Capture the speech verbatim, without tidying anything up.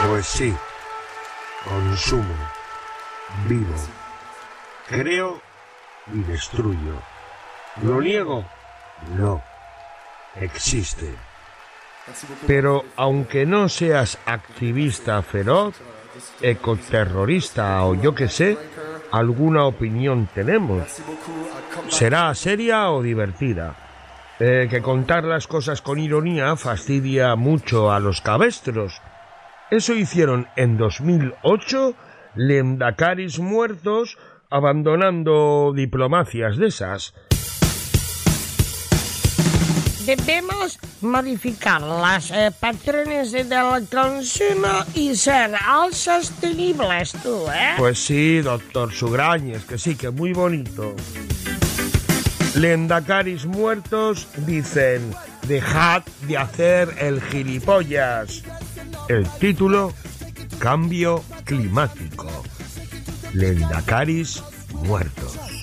Pues sí, consumo, vivo, creo y destruyo. ¿Lo niego? No, existe. Pero aunque no seas activista feroz, ecoterrorista o yo que sé, alguna opinión tenemos. Será seria o divertida. Eh, que contar las cosas con ironía fastidia mucho a los cabestros. Eso hicieron en dos mil ocho lehendakaris muertos abandonando diplomacias de esas. Debemos modificar los eh, patrones del consumo y ser sostenibles, tú, ¿eh? Pues sí, doctor Sugrañes, que sí, que muy bonito. Lehendakaris muertos dicen: dejad de hacer el gilipollas. El título: Cambio climático. Lehendakaris muertos.